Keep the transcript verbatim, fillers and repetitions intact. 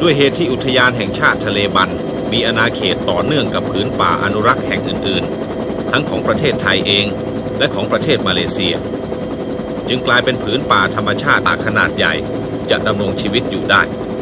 ด้วยเหตุที่อุทยานแห่งชาติทะเลบันมีอาณาเขตต่อเนื่องกับผืนป่าอนุรักษ์แห่งอื่นๆทั้งของประเทศไทยเองและของประเทศมาเลเซียจึงกลายเป็นผืนป่าธรรมชาติขนาดใหญ่จะดำรงชีวิตอยู่ได้